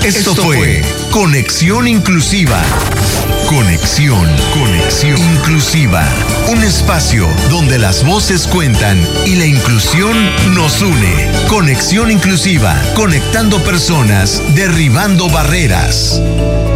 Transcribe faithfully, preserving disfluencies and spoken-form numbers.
Esto fue Conexión Inclusiva. Conexión, conexión inclusiva. Un espacio donde las voces cuentan y la inclusión nos une. Conexión Inclusiva, conectando personas, derribando barreras.